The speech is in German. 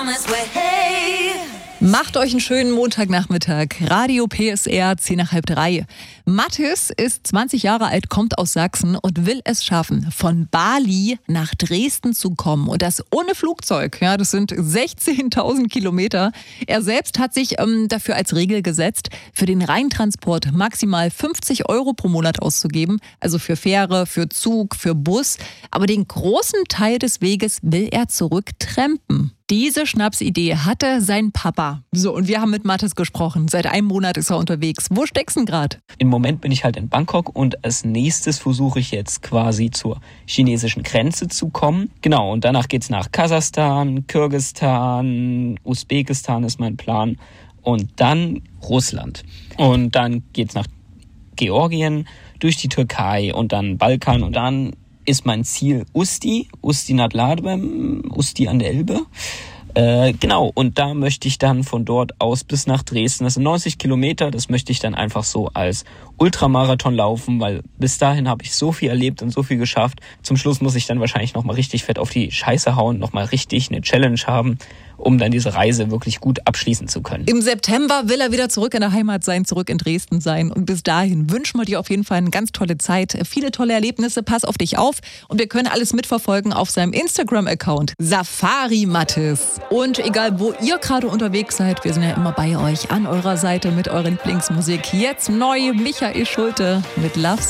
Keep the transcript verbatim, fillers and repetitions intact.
Macht euch einen schönen Montagnachmittag. Radio P S R, zehn nach halb drei. Mathis ist zwanzig Jahre alt, kommt aus Sachsen und will es schaffen, von Bali nach Dresden zu kommen. Und das ohne Flugzeug. Ja, das sind sechzehntausend Kilometer. Er selbst hat sich ähm, dafür als Regel gesetzt, für den Reintransport maximal fünfzig Euro pro Monat auszugeben. Also für Fähre, für Zug, für Bus. Aber den großen Teil des Weges will er zurücktrampen. Diese Schnapsidee hatte sein Papa. So, und wir haben mit Mathis gesprochen. Seit einem Monat ist er unterwegs. Wo steckst du denn gerade? Im Moment bin ich halt in Bangkok und als nächstes versuche ich jetzt quasi zur chinesischen Grenze zu kommen. Genau, und danach geht's nach Kasachstan, Kirgisistan, Usbekistan ist mein Plan und dann Russland. Und dann geht's nach Georgien, durch die Türkei und dann Balkan und dann ist mein Ziel Usti, Usti nad Labem, Usti an der Elbe. Äh, genau, und da möchte ich dann von dort aus bis nach Dresden, das sind neunzig Kilometer, das möchte ich dann einfach so als Ultramarathon laufen, weil bis dahin habe ich so viel erlebt und so viel geschafft. Zum Schluss muss ich dann wahrscheinlich nochmal richtig fett auf die Scheiße hauen, nochmal richtig eine Challenge haben, um dann diese Reise wirklich gut abschließen zu können. Im September will er wieder zurück in der Heimat sein, zurück in Dresden sein. Und bis dahin wünschen wir dir auf jeden Fall eine ganz tolle Zeit, viele tolle Erlebnisse, pass auf dich auf. Und wir können alles mitverfolgen auf seinem Instagram-Account, Safari Mathis. Und egal, wo ihr gerade unterwegs seid, wir sind ja immer bei euch, an eurer Seite mit eurer Lieblingsmusik. Jetzt neu Michael Schulte mit Love